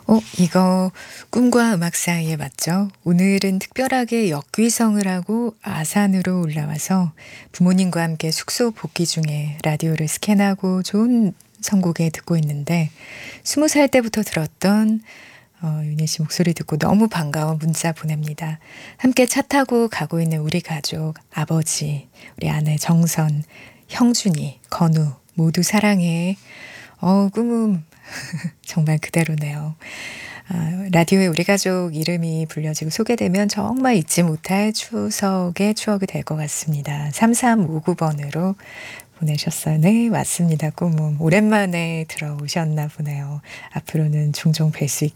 이거 꿈과 음악 사이에 맞죠? 오늘은 특별하게 역귀성을 하고 아산으로 올라와서 부모님과 함께 숙소 복귀 중에 라디오를 스캔하고 좋은 선곡에 듣고 있는데 20살 때부터 들었던 윤희 씨 목소리 듣고 너무 반가워 문자 보냅니다. 함께 차 타고 가고 있는 우리 가족, 아버지, 우리 아내 정선, 형준이, 건우 모두 사랑해. 꿈음 정말 그대로네요. 라디오에 우리 가족 이름이 불려지고 소개되면 정말 잊지 못할 추석의 추억이 될 것 같습니다. 3359번으로 보내셨어요. 네, 맞습니다. 꿈음. 오랜만에 들어오셨나 보네요. 앞으로는 종종 뵐 수